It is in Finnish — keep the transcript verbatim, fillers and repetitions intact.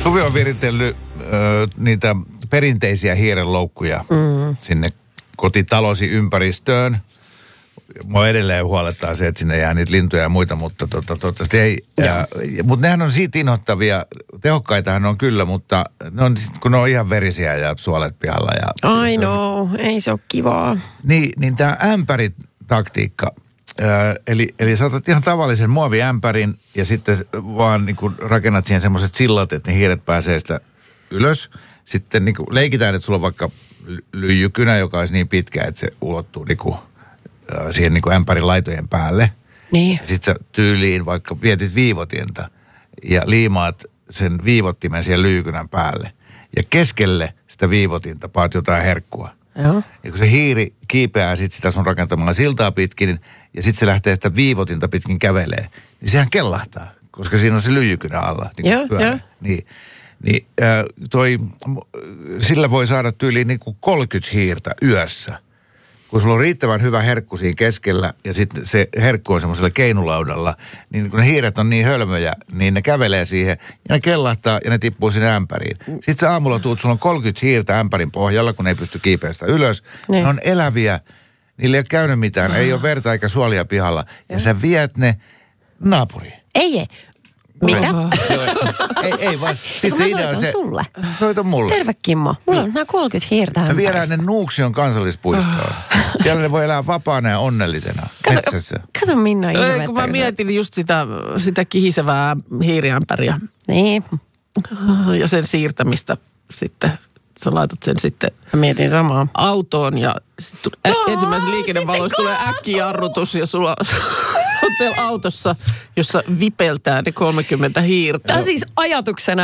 Suvi on viritellyt ö, niitä perinteisiä hiirenloukkuja mm. sinne kotitalosi ympäristöön. Mua edelleen huolettaa se, että sinne jää niitä lintuja ja muita, mutta tota, toivottavasti ei. Ja, mutta nehän on siitä inhottavia. Tehokkaitahan ne on kyllä, mutta ne on, kun ne on ihan verisiä ja suolet pihalla. Ja, Ai no, ei se ole kivaa. Niin, niin tämä ämpäritaktiikka. Äh, eli, eli sä otat ihan tavallisen muoviämpärin ja sitten vaan niin kuin rakennat siihen semmoiset sillat, että ne hiiret pääsee sitä ylös. Sitten niin kuin leikitään, että sulla on vaikka lyijykynä, joka olisi niin pitkä, että se ulottuu niin kuin, äh, siihen niin kuin ämpärin laitojen päälle. Niin. Sitten sä tyyliin vaikka vietit viivotinta ja liimaat sen viivottimen siihen lyijykynän päälle. Ja keskelle sitä viivotinta paat jotain herkkua. Joo. Ja kun se hiiri kiipeää sitten sitä sun rakentamalla siltaa pitkin ja sitten se lähtee sitä viivotinta pitkin kävelee, niin sehän kellahtaa, koska siinä on se lyijykynä alla. Niin joo, joo. Niin, niin äh, toi, sillä voi saada tyyliin niin kuin kolmekymmentä hiirtä yössä. Kun sulla on riittävän hyvä herkku siinä keskellä ja sitten se herkku on semmoisella keinulaudalla, niin kun ne hiiret on niin hölmöjä, niin ne kävelee siihen ja ne kellahtaa ja ne tippuu sinne ämpäriin. Sitten sä aamulla tuut, sulla on kolmekymmentä hiirtä ämpärin pohjalla, kun ne ei pysty kiipeästä ylös. Ne, ne on eläviä, niillä ei ole käynyt mitään, ah. ei ole verta eikä suolia pihalla. Ja sä viet ne naapuriin. Ei, ei. Mitä? ei, ei vaan. Sitten se idea on se. Sulle. Soita mulle. Terve Kimmo. Mulla on nämä kolmekymmentä hiirtä ämpärissä. Me viedään ne Nuuksion kansallispuistoon. Siellä ne voi elää vapaana ja onnellisena kato, metsässä. Kato Minna ihmettä. Ei, kun mä mietin just sitä, sitä kihisevää hiiriämpäriä. Niin. Ja sen siirtämistä sitten. Sä laitat sen sitten mä mietin samaa. Autoon ja ä, ensimmäisen liikennevaloissa tulee äkkijarrutus ja sulla on siellä autossa, jossa vipeltää ne kolmekymmentä hiirtä. Tämä siis ajatuksena